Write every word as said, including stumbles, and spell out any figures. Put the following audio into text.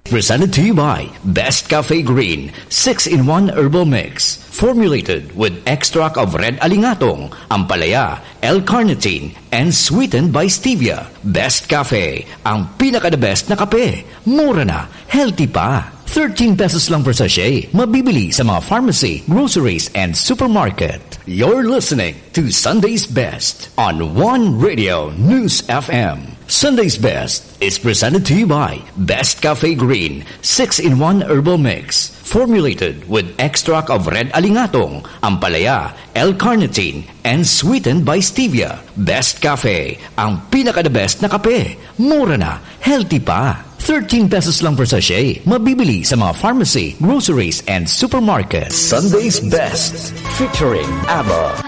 Presented to you by Best Cafe Green six in one Herbal Mix. Formulated with extract of red alingatong, ampalaya, L-carnitine, and sweetened by stevia. Best Cafe, ang pinaka-the best na kape. Mura na, healthy pa. thirteen pesos lang per sachet. Mabibili sa mga pharmacy, groceries, and supermarket. You're listening to Sunday's Best on One Radio News F M. Sunday's Best is presented to you by Best Cafe Green six in one Herbal Mix. Formulated with extract of red alingatong, ampalaya, L-carnitine, and sweetened by stevia. Best Cafe, ang pinaka-the best na kape. Mura na, healthy pa. thirteen pesos lang per sachet. Mabibili sa mga pharmacy, groceries, and supermarkets. Sunday's Best, featuring ABBA.